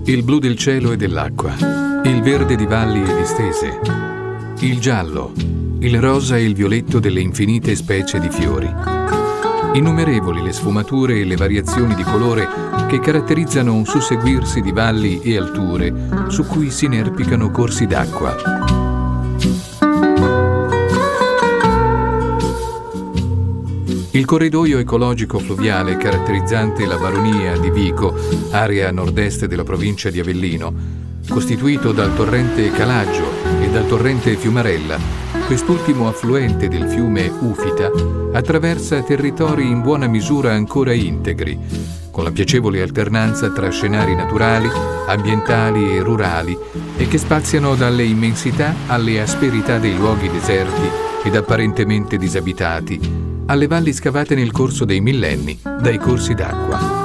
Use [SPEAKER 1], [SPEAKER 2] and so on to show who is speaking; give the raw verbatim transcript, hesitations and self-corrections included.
[SPEAKER 1] il blu del cielo e dell'acqua, il verde di valli e distese, il giallo, il rosa e il violetto delle infinite specie di fiori. Innumerevoli le sfumature e le variazioni di colore che caratterizzano un susseguirsi di valli e alture su cui si inerpicano corsi d'acqua. Il corridoio ecologico fluviale caratterizzante la baronia di Vico, area a nord-est della provincia di Avellino, costituito dal torrente Calaggio e dal torrente Fiumarella, quest'ultimo affluente del fiume Ufita, attraversa territori in buona misura ancora integri, con la piacevole alternanza tra scenari naturali, ambientali e rurali, e che spaziano dalle immensità alle asperità dei luoghi deserti ed apparentemente disabitati, alle valli scavate nel corso dei millenni dai corsi d'acqua.